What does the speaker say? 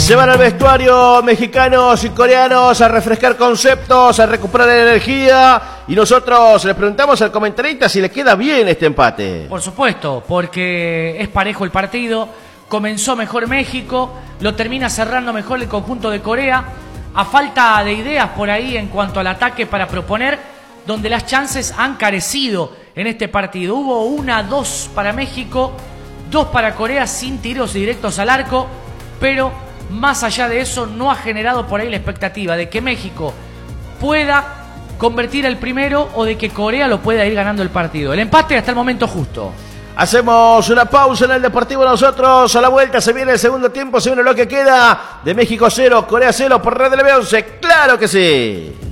Se van al vestuario mexicanos y coreanos a refrescar conceptos, a recuperar energía. Y nosotros les preguntamos al comentarista si le queda bien este empate. Por supuesto, porque es parejo el partido. Comenzó mejor México, lo termina cerrando mejor el conjunto de Corea. A falta de ideas por ahí en cuanto al ataque para proponer, donde las chances han carecido en este partido. Hubo 1-2 para México, 2 para Corea sin tiros directos al arco, pero más allá de eso no ha generado por ahí la expectativa de que México pueda convertir el primero o de que Corea lo pueda ir ganando el partido. El empate hasta el momento justo. Hacemos una pausa en el Deportivo nosotros. A la vuelta se viene el segundo tiempo, se viene lo que queda de México 0, Corea 0 por Red del B11. ¡Claro que sí!